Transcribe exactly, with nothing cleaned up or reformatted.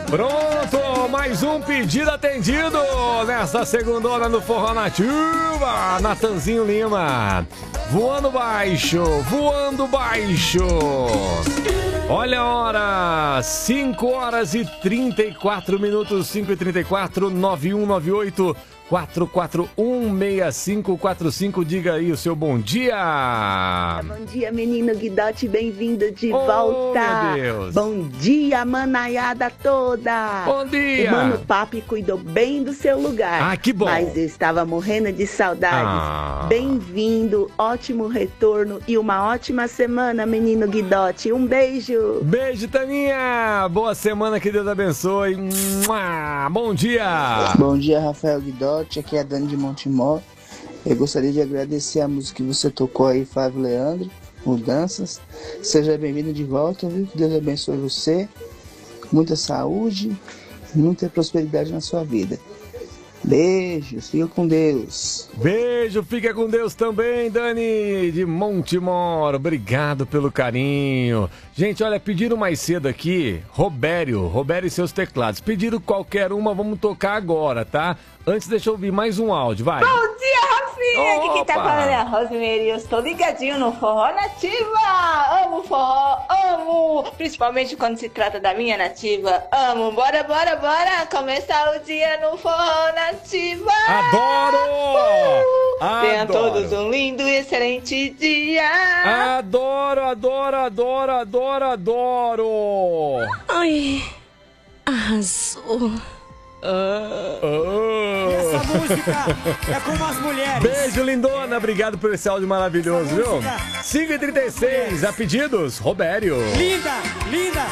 Pronto, mais um pedido atendido nessa segundona no Forró Nativa. Natanzinho Lima, voando baixo, voando baixo. Olha a hora, cinco horas e trinta e quatro minutos, cinco e trinta e quatro, nove um nove oito, quatro quatro um, seis cinco quatro cinco. Diga aí o seu bom dia. Bom dia, menino Guidotti, bem-vindo de Oh, volta. meu Deus. Bom dia, manaiada toda. Bom dia. O Mano Papi cuidou bem do seu lugar. Ah, que bom. Mas eu estava morrendo de saudades. Ah. Bem-vindo, ótimo retorno e uma ótima semana, menino Guidotti. Um beijo. Beijo, Taninha. Boa semana, que Deus abençoe. Mua. Bom dia. Bom dia, Rafael Guidotti, aqui é a Dani de Montemor. Eu gostaria de agradecer a música que você tocou aí, Flávio Leandro, Mudanças. Seja bem-vindo de volta, viu? Que Deus abençoe você, muita saúde, muita prosperidade na sua vida. Beijos, fica com Deus. Beijo, fica com Deus também, Dani de Montemor. Obrigado pelo carinho. Gente, olha, pediram mais cedo aqui, Robério, Robério e seus teclados. Pediram qualquer uma, vamos tocar agora, tá? Antes, deixa eu ouvir mais um áudio, vai. Bom dia, Rafinha! Aqui quem tá Opa! falando é a Rosemary. Eu estou ligadinho no Forró Nativa. Amo forró, amo! Principalmente quando se trata da minha nativa. Amo! Bora, bora, bora! Começar o dia no Forró Nativa! Adoro! Uh! Tenham Adoro! todos um lindo e excelente dia! Adoro, adoro, adoro, adoro, adoro! Ai, arrasou. Ah. Essa música é como as mulheres. Beijo, lindona. Obrigado por esse áudio maravilhoso, viu? cinco e trinta e seis, a pedidos, Robério. Linda, linda.